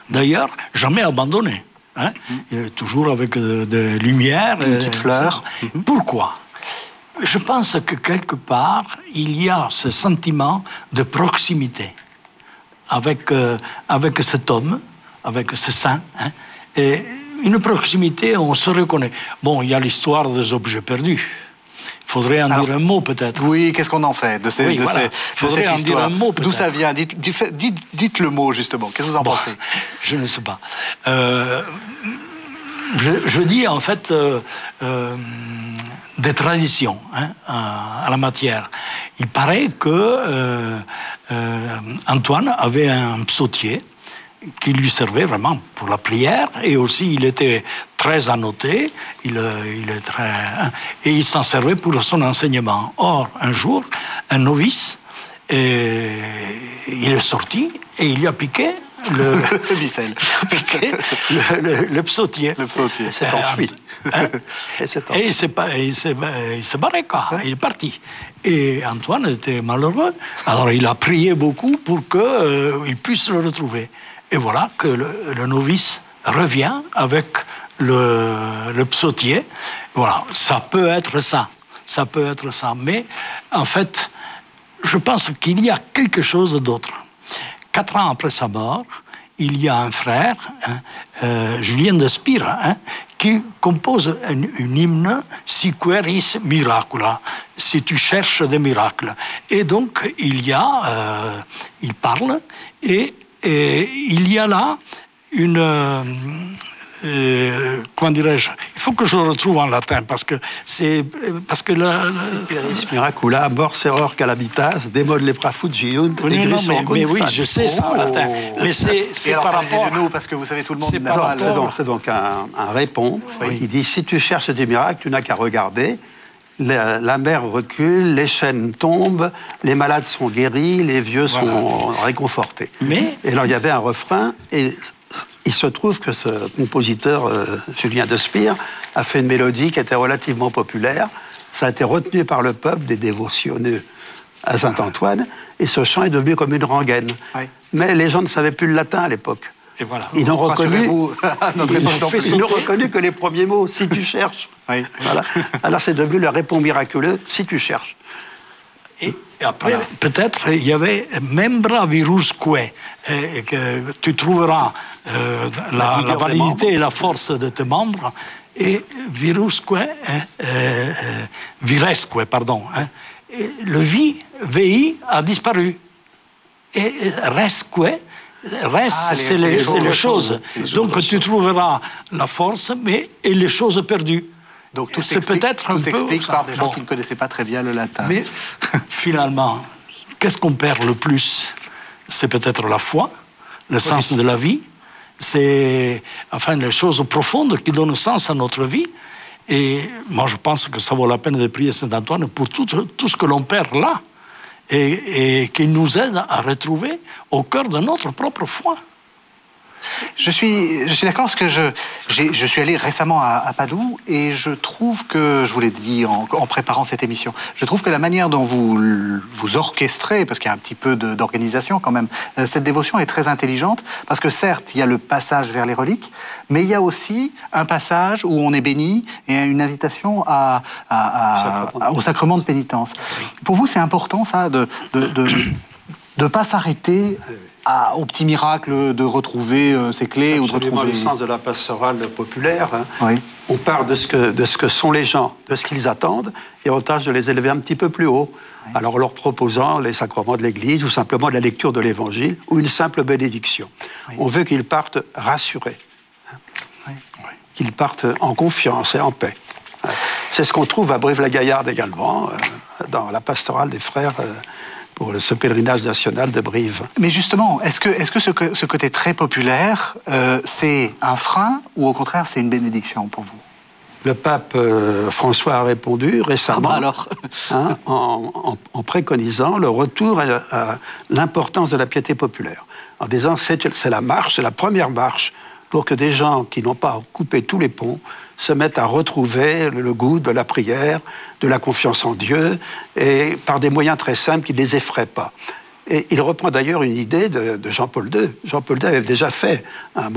d'ailleurs, jamais abandonné. Hein, toujours avec des lumières. Une petite fleur. Pourquoi ? Je pense que quelque part, il y a ce sentiment de proximité avec cet homme, avec ce saint. Hein, et une proximité, on se reconnaît. Bon, il y a l'histoire des objets perdus. Il faudrait en dire un mot, peut-être. Oui, qu'est-ce qu'on en fait de cette histoire ? Il faudrait en dire un mot, peut-être. D'où ça vient ? Dites le mot, justement. Qu'est-ce que vous en pensez ? Je ne sais pas. Je dis, en fait, des traditions à la matière. Il paraît que Antoine avait un psautier qui lui servait vraiment pour la prière, et aussi il était très annoté, il est très, et il s'en servait pour son enseignement. Or, un jour, un novice, il est sorti et il lui a piqué le psautier. Le psautier. Il s'est enfui. Et il s'est barré, quoi. Il est parti. Et Antoine était malheureux. Alors il a prié beaucoup pour qu'il puisse le retrouver. Et voilà que le novice revient avec le psautier. Voilà, ça peut être ça. Ça peut être ça. Mais en fait, je pense qu'il y a quelque chose d'autre. 4 ans après sa mort, il y a un frère, Julien de Spira, qui compose une hymne « Si queris miracula », si tu cherches des miracles. Et donc, il parle, et il y a là une... comment dirais-je ? Il faut que je le retrouve en latin, parce que là... Miracula, morseror calamitas, demod lepra fugiunt, mais oui, je sais ça en latin. Mais c'est par rapport... nous, parce que vous savez, tout le monde... C'est donc un répond. Oui. Il dit, si tu cherches des miracles, tu n'as qu'à regarder. La mer recule, les chaînes tombent, les malades sont guéris, les vieux sont réconfortés. Et alors, il y avait un refrain, et il se trouve que ce compositeur, Julien de Spire, a fait une mélodie qui était relativement populaire. Ça a été retenu par le peuple des dévotionneux à Saint-Antoine, et ce chant est devenu comme une rengaine. Oui. Mais les gens ne savaient plus le latin à l'époque. Et voilà. Ils n'ont reconnu que les premiers mots, « si tu cherches ». Oui. Voilà. Alors c'est devenu le répond miraculeux, « si tu cherches ». Et après, peut-être, il y avait « membra virusque », que tu trouveras la validité et la force de tes membres, et virusque, viresque, pardon. Et le VI a disparu. Et resque, c'est les choses. Donc tu trouveras la force, et les choses perdues. Donc tout s'explique par des gens qui ne connaissaient pas très bien le latin. Mais finalement, qu'est-ce qu'on perd le plus ? C'est peut-être la foi, le sens de la vie, c'est les choses profondes qui donnent sens à notre vie. Et moi, je pense que ça vaut la peine de prier Saint-Antoine pour tout ce que l'on perd là, et qui nous aide à retrouver au cœur de notre propre foi. Je suis d'accord parce que je suis allé récemment à Padoue, et je trouve que, je vous l'ai dit en préparant cette émission, je trouve que la manière dont vous orchestrez, parce qu'il y a un petit peu d'organisation quand même, cette dévotion est très intelligente, parce que certes, il y a le passage vers les reliques, mais il y a aussi un passage où on est béni et une invitation au sacrement de pénitence. Pour vous, c'est important ça, de pas s'arrêter au petit miracle de retrouver ses clés, ou de retrouver... le sens de la pastorale populaire. Oui. On part de ce que sont les gens, de ce qu'ils attendent, et on tâche de les élever un petit peu plus haut. Oui. Alors, en leur proposant les sacrements de l'Église, ou simplement la lecture de l'Évangile, ou une simple bénédiction. Oui. On veut qu'ils partent rassurés, oui. Qu'ils partent en confiance et en paix. C'est ce qu'on trouve à Brive-la-Gaillarde également, dans la pastorale des frères... pour ce pèlerinage national de Brive. Mais justement, est-ce que ce côté très populaire, c'est un frein, ou au contraire, c'est une bénédiction pour vous ? Le pape François a répondu récemment, en préconisant le retour à l'importance de la piété populaire, en disant c'est la marche, c'est la première marche pour que des gens qui n'ont pas coupé tous les ponts se mettent à retrouver le goût de la prière, de la confiance en Dieu, et par des moyens très simples qui ne les effraient pas. Et il reprend d'ailleurs une idée de Jean-Paul II. Jean-Paul II avait déjà fait un